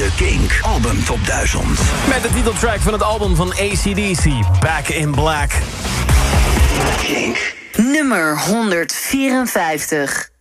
De Kink Album Top 1000. Met de titeltrack van het album van AC/DC, Back in Black. Kink. Nummer 154.